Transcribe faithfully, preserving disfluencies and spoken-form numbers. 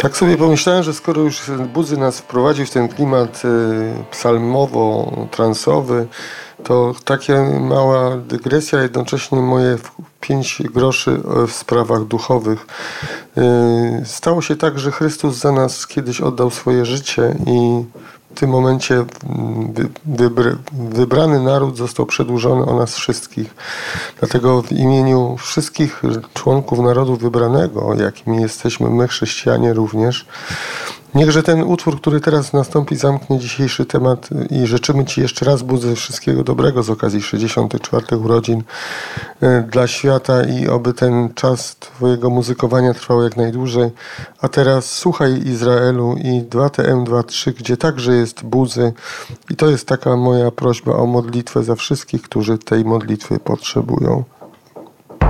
Tak sobie pomyślałem, że skoro już Budzy nas wprowadził w ten klimat psalmowo-transowy, to taka mała dygresja, jednocześnie moje pięć groszy w sprawach duchowych. Stało się tak, że Chrystus za nas kiedyś oddał swoje życie i w tym momencie wybrany naród został przedłużony o nas wszystkich. Dlatego w imieniu wszystkich członków narodu wybranego, jakimi jesteśmy my, chrześcijanie również, niechże ten utwór, który teraz nastąpi, zamknie dzisiejszy temat i życzymy Ci jeszcze raz, Budzy, wszystkiego dobrego z okazji sześćdziesiątych czwartych urodzin dla świata i oby ten czas Twojego muzykowania trwał jak najdłużej. A teraz słuchaj Izraelu i dwa T M dwa trzy, gdzie także jest Budzy i to jest taka moja prośba o modlitwę za wszystkich, którzy tej modlitwy potrzebują.